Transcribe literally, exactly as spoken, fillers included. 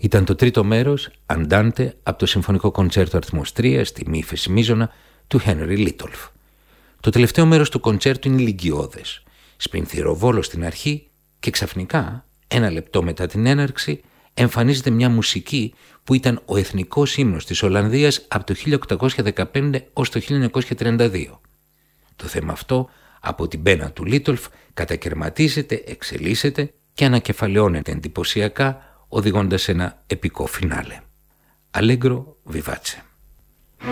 Ήταν το τρίτο μέρος, Αντάντε, από το Συμφωνικό Κοντσέρτο αριθμός τρία στη μη ύφεση μείζωνα του Χένρι Λίτολφ. Το τελευταίο μέρος του κοντσέρτου είναι ηλικιώδες. Σπινθυροβόλο στην αρχή και ξαφνικά, ένα λεπτό μετά την έναρξη, εμφανίζεται μια μουσική που ήταν ο εθνικός ύμνος της Ολλανδίας από το χίλια οκτακόσια δεκαπέντε ως το χίλια εννιακόσια τριάντα δύο. Το θέμα αυτό από την πένα του Λίτολφ κατακαιρματίζεται, εξελίσσεται και ανακεφαλαιώνεται εντυπωσιακά, οδηγώντας σε ένα επικό φινάλε. Allegro vivace.